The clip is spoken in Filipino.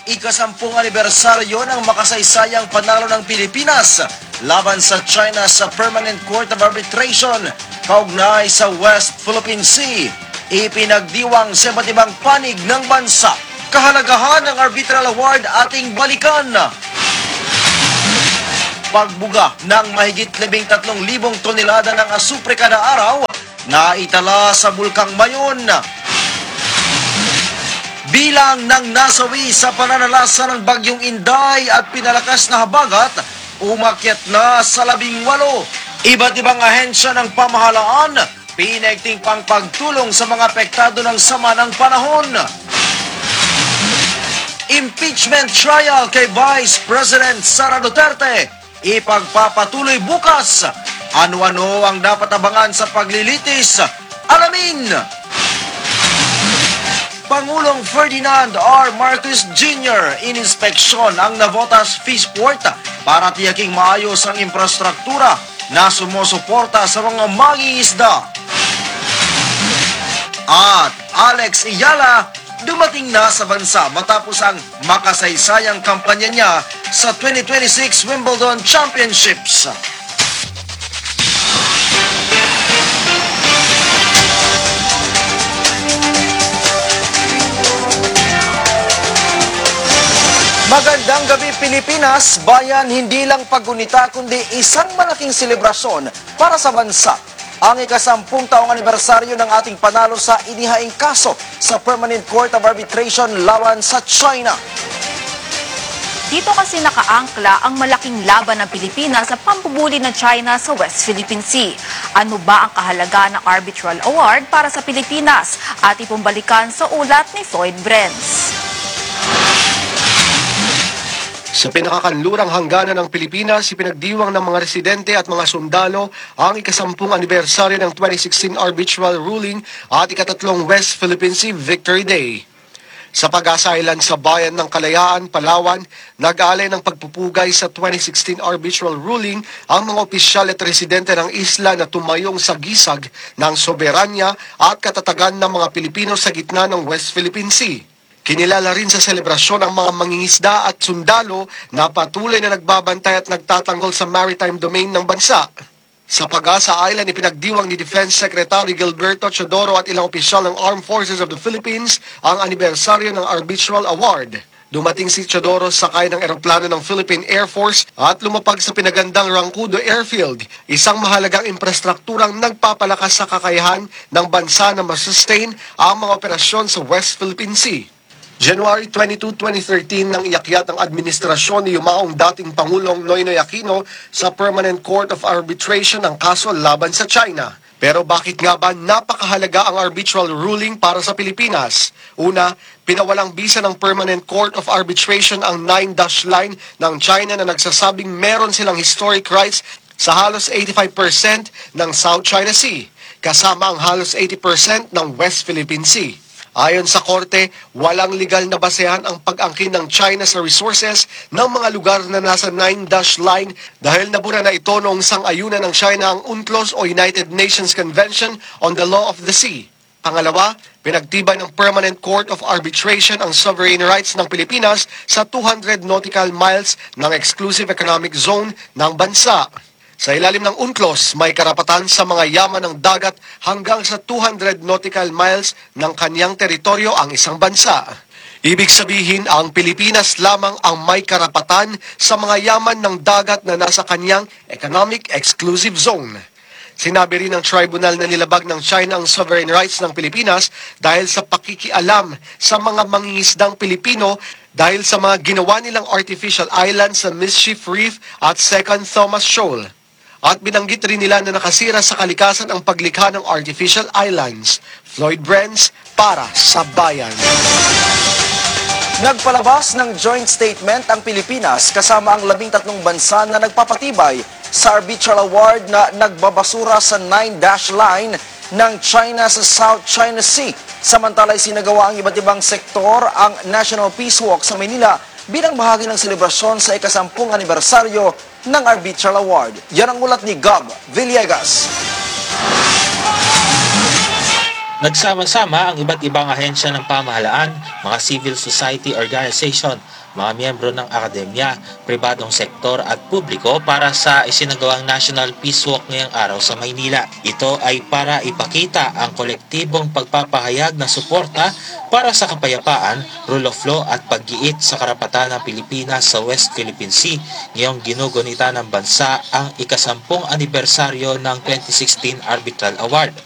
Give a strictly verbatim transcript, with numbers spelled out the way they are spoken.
ikasampung anibersaryo ng makasaysayang panalo ng Pilipinas laban sa China sa Permanent Court of Arbitration kaugnay sa West Philippine Sea. Ipinagdiwang sa iba't ibang panig ng bansa. Kahalagahan ng Arbitral Award ating balikan. Pagbuga ng mahigit labing tatlong libong tonelada ng asupre kada araw na itala sa Bulkang Mayon. Bilang ng nasawi sa pananalasa ng Bagyong Inday at pinalakas na habagat, umakyat na sa labing walo. Iba't ibang ahensya ng pamahalaan, pinagting pang pagtulong sa mga apektado ng sama ng panahon. Impeachment trial kay Vice President Sara Duterte, ipagpapatuloy bukas. Ano-ano ang dapat abangan sa paglilitis? Alamin! Pangulong Ferdinand R. Marcos Junior ininspeksyon ang Navotas Fishport para tiyaking maayos ang infrastruktura na sumusuporta sa mga mangingisda. At Alex Ayala dumating na sa bansa matapos ang makasaysayang kampanya niya sa twenty twenty-six Wimbledon Championships. Magandang gabi Pilipinas, bayan, hindi lang paggunita kundi isang malaking selebrasyon para sa bansa. Ang ikasampung taong anibersaryo ng ating panalo sa inihaing kaso sa Permanent Court of Arbitration laban sa China. Dito kasi nakaangkla ang malaking laban ng Pilipinas sa pambubuli ng China sa West Philippine Sea. Ano ba ang kahalaga ng Arbitral Award para sa Pilipinas? At ipumbalikan sa ulat ni Floyd Brenz. Sa pinakakanlurang hangganan ng Pilipinas, ipinagdiwang ng mga residente at mga sundalo ang ikasampung anibersaryo ng twenty sixteen Arbitral Ruling at ikatatlong West Philippine Sea Victory Day. Sa Pag-asa Island sa bayan ng Kalayaan, Palawan, nag-alay ng pagpupugay sa twenty sixteen Arbitral Ruling ang mga opisyal at residente ng isla na tumayong sa gisag ng soberanya at katatagan ng mga Pilipino sa gitna ng West Philippine Sea. Kinilala rin sa selebrasyon ang mga mangingisda at sundalo na patuloy na nagbabantay at nagtatanggol sa maritime domain ng bansa. Sa Pag-asa Island, ipinagdiwang ni Defense Secretary Gilberto Chodoro at ilang opisyal ng Armed Forces of the Philippines ang anibersaryo ng Arbitral Award. Dumating si Chodoro sakay ng eroplano ng Philippine Air Force at lumapag sa pinagandang Rancudo Airfield, isang mahalagang infrastrukturang nagpapalakas sa kakayahan ng bansa na masustain ang mga operasyon sa West Philippine Sea. January twenty-second, twenty thirteen nang iakyat ang administrasyon ni yumaong dating Pangulong Noynoy Aquino sa Permanent Court of Arbitration ang kaso laban sa China. Pero bakit nga ba napakahalaga ang arbitral ruling para sa Pilipinas? Una, pinawalang bisa ng Permanent Court of Arbitration ang nine dash line ng China na nagsasabing meron silang historic rights sa halos eighty-five percent ng South China Sea, kasama ang halos eighty percent ng West Philippine Sea. Ayon sa korte, walang legal na basehan ang pag-angkin ng China sa resources ng mga lugar na nasa nine dash line dahil nabura na ito noong sang-ayunan ng China ang UNCLOS o United Nations Convention on the Law of the Sea. Pangalawa, pinagtibay ng Permanent Court of Arbitration ang sovereign rights ng Pilipinas sa two hundred nautical miles ng exclusive economic zone ng bansa. Sa ilalim ng UNCLOS, may karapatan sa mga yaman ng dagat hanggang sa two hundred nautical miles ng kanyang teritoryo ang isang bansa. Ibig sabihin, ang Pilipinas lamang ang may karapatan sa mga yaman ng dagat na nasa kanyang economic exclusive zone. Sinabi rin ng tribunal na nilabag ng China ang sovereign rights ng Pilipinas dahil sa pakikialam sa mga mangingisdang Pilipino dahil sa mga ginawa nilang artificial island sa Mischief Reef at Second Thomas Shoal. At binanggit rin nila na nakasira sa kalikasan ang paglikha ng artificial islands. Floyd Brenz para sa Bayan. Nagpalabas ng joint statement ang Pilipinas kasama ang labing tatlong bansa na nagpapatibay sa Arbitral Award na nagbabasura sa nine dash line ng China sa South China Sea. Samantala, isinagawa ang iba't ibang sektor ang National Peace Walk sa Manila bilang bahagi ng selebrasyon sa ikasampung anibersaryo ng Arbitral Award. Yan ang ulat ni Gab Villegas. Nagsama-sama ang iba't ibang ahensya ng pamahalaan, mga civil society organization, mga miyembro ng akademya, pribadong sektor at publiko para sa isinagawang National Peace Walk ngayong araw sa Maynila. Ito ay para ipakita ang kolektibong pagpapahayag na suporta para sa kapayapaan, rule of law at paggiit sa karapatan ng Pilipinas sa West Philippine Sea ngayong ginugunita ng bansa ang ikasampung anibersaryo ng twenty sixteen Arbitral Award.